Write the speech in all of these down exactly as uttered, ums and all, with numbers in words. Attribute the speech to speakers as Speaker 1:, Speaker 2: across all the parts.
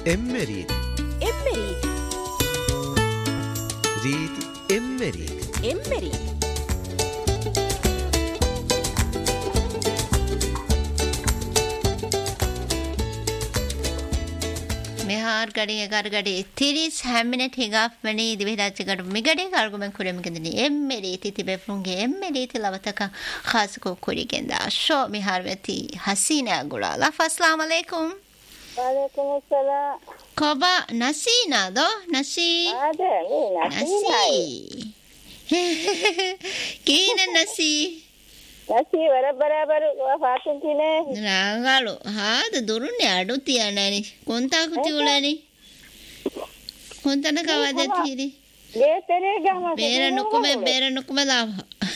Speaker 1: Emmerit.
Speaker 2: Emmerit.
Speaker 1: Riti emmerit.
Speaker 2: Emmerit.
Speaker 3: මෙහාර් ගඩේ ගර ගඩේ තිරිස් හැමිනට හිගාෆ් වනේ දිවිරාජ්‍යගඩ මිගඩේ කාර්ගුමෙන් කුරෙමගෙදනි එම්මෙරීති තිබෙෆුන්ගේ එම්මෙරීති ලවතක ખાસකෝ කුරිගෙන්දා show මිහාර් වෙති හසීනා ගුලාලා ෆස්ලාම අලයිකුම්
Speaker 4: वालेकुम अस्सलाम
Speaker 3: කොබා නසීනා දෝ නසී
Speaker 4: ආද මේ නසී
Speaker 3: කීන නසී
Speaker 4: nasi barabar fatin tine
Speaker 3: రాగాలు హాద దురుని అడుగుతాయని కొంత కుతివులని కొంతన కవద తీరి
Speaker 4: ge tere gama
Speaker 3: ಬೇರ ನುಕುಮೆ ಬೇರ ನುಕುಮೆ ಲಾಭ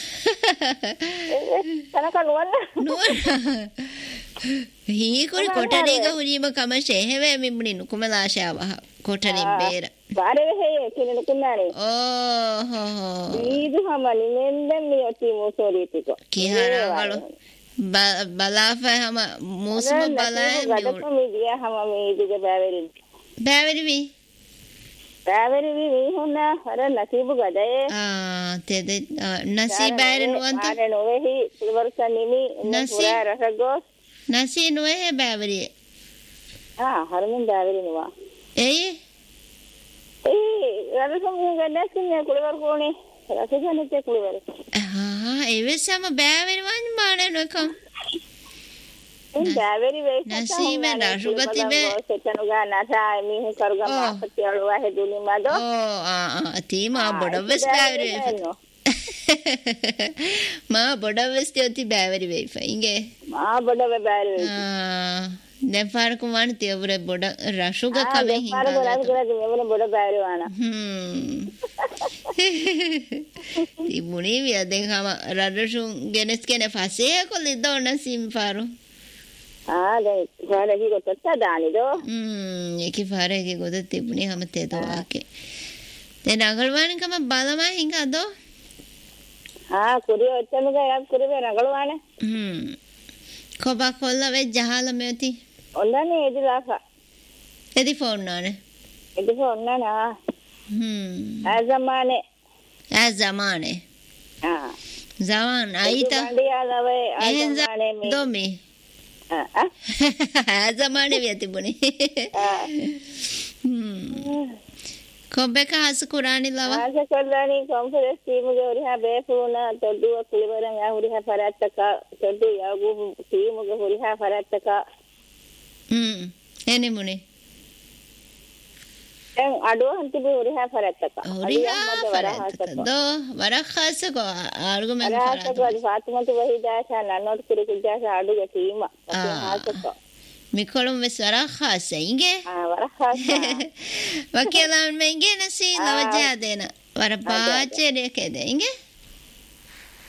Speaker 4: tanaka nuwanna
Speaker 3: ಹೀಗುರಿ ಕೊಠಡಿಗ ಹುರಿಮ ಕಮಶೆ ಹೆವೆ ಮಿಮ್ಮನಿ ನುಕುಮೆ ಲಾಶಾವ ಕೊಠಡಿ ಬೇರ
Speaker 4: bare he kine nukunnani
Speaker 3: ಓ ಹೋ ಹೋ
Speaker 4: ಇದು hamani menden mi oti musoritiko
Speaker 3: ಕಿಹಾರಗಳು ಬಲಾಫ ಹಮ ಮೂಸ್ಮ ಬಲಾಯ
Speaker 4: gadaka mi dia hama mi idige baveri
Speaker 3: බෑවරිවි
Speaker 4: baveri mi hunna hara nasibu gadaye
Speaker 3: ah tede nasibaire nuwanta
Speaker 4: are novehi silvarusa nimi pura rasagos
Speaker 3: nasi nuwe bෑවරිය
Speaker 4: ah haramin baveri nuwa
Speaker 3: එයි
Speaker 4: eh rasam gadasin kulivar kone rasaganite kulivar
Speaker 3: ah එවෙසම බෑවරි වන් මාන නොකම්
Speaker 4: in baveri ve
Speaker 3: nasibe rashugati be
Speaker 4: setanuga nasa mi hu karuga mapati alwa heduli mado
Speaker 3: oh ah atima bodavs bෑවරි ma bodavs tioti bෑවරි vefa inge
Speaker 4: ma bodave baveri
Speaker 3: ah දෙපාර කුමාන තියවර බොඩ රශුග කමෙ හින්දා
Speaker 4: පාර ගොඩක් ගොඩක් මෙවන බොඩ බෑරි වාන
Speaker 3: හ්ම් තිබුණේ වියදෙන් හම රඩසුන් ගෙනස් කෙන ෆසේ කොලි දොන sim පාරු
Speaker 4: ආ දැන් පාරේ ගොතත් දානිදෝ
Speaker 3: හ්ම් ඒකේ පාරේ ගොත තිබුණේ හැම තේදෝ ආකේ දැන් අගල්වාන කම බලම හින්ගාදෝ
Speaker 4: ආ කුරිය ඔච්චමක යක් කුරිය නගලවාන
Speaker 3: හ්ම් කොබා කොල්ල වෙ ජහල මෙති
Speaker 4: ඔන්නනේ එදිලාෆා
Speaker 3: එදි ෆෝන් නානේ
Speaker 4: එදි ෆෝන් නානා
Speaker 3: හ්ම්
Speaker 4: ආ zamaane
Speaker 3: ආ zamaane
Speaker 4: ආ
Speaker 3: zaman aita
Speaker 4: bandiyaalawe ආ zamaane me
Speaker 3: domi
Speaker 4: ආ ආ
Speaker 3: zamaane වියතිබුනේ
Speaker 4: ආ
Speaker 3: හ්ම් කොබ්බක හස කුරානි ලව
Speaker 4: ආස කරලානි කොන්ෆරන්ස් ටීම් ගේ උරිහා බේෆුනා තොඩුව කුලිවරන් ආ උරිහා පරත්තක තොඩු යවු ටීම් ගේ උරිහා පරත්තක
Speaker 3: හ්ම් එනේ මුනේ
Speaker 4: දැන් අඩුව හන්තිබේ උරිහා පරත්තක
Speaker 3: උරිහා පරත්තක දෝ වරඛාස කෝ ආර්ගුමෙන්
Speaker 4: පරත්තක වරි ෆාතිමතු වහිදාෂා නන්නොත් කුරි කුජාෂා අඩුගේ ටීම් ආසක
Speaker 3: මිකොලම් වෙස් වරඛාස ඉංගේ
Speaker 4: ආ වරඛාස
Speaker 3: වකේලන් මෙන්ගේ නසී ලවජා දෙන වර පාචේ දෙකේ ඉංගේ